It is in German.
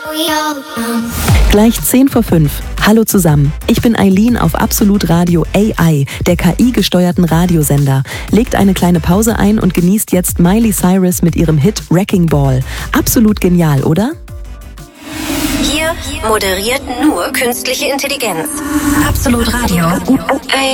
Gleich 10 vor 5. Hallo zusammen. Ich bin Eileen auf Absolut Radio AI, der KI-gesteuerten Radiosender. Legt eine kleine Pause ein und genießt jetzt Miley Cyrus mit ihrem Hit Wrecking Ball. Absolut genial, oder? Hier moderiert nur künstliche Intelligenz. Absolut Radio.